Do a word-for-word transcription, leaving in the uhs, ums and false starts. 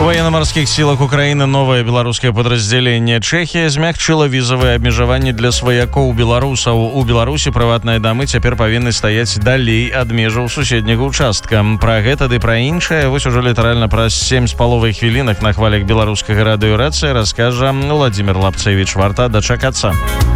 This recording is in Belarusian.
У военно-морских силах Украины новое беларускае подразделение Чэхія змягчыла візавыя абмежаванні для сваякоў беларусаў. У Беларусі прыватныя дамы цяпер павінны стаяць далей ад межаў суседняга участка. Пра гэта ды пра іншае вось ужо літаральна праз сем з паловай хвілінах на хвалях беларускага радыё «Рацыя» раскажа Владзімир Лапцевіч. Варта дачакацца.